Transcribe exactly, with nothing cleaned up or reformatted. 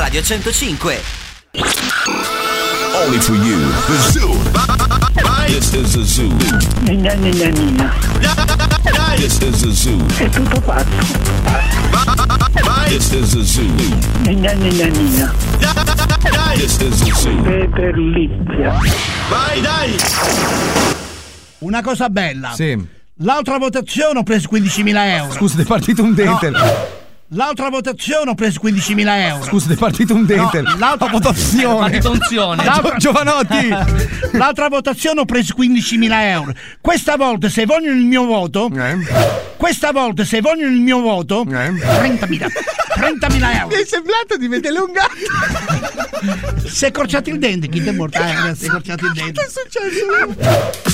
Radio centocinque. Only for you, the Zoo. This is the Zoo. Nina, nina, nina. This is the Zoo. È tutto fatto. This is the Zoo. Nina, nina, nina. This is the Zoo. Peperlizia. Vai, dai! Una cosa bella. Sì. L'altra votazione ho preso quindicimila euro. Scusa, è partito un dente. No. L'altra votazione ho preso quindicimila euro. Scusa, è partito un dente. No, l'altra votazione. È unzione. L'altra... Giovanotti. L'altra votazione ho preso quindicimila euro. Questa volta se vogliono il mio voto Eh? Questa volta se vogliono il mio voto Eh? trentamila trentamila euro. Mi è sembrato di vedere un gatto. Si è corciato il dente. Chi ti è morto? Eh, si è corciato il dente. Che è successo?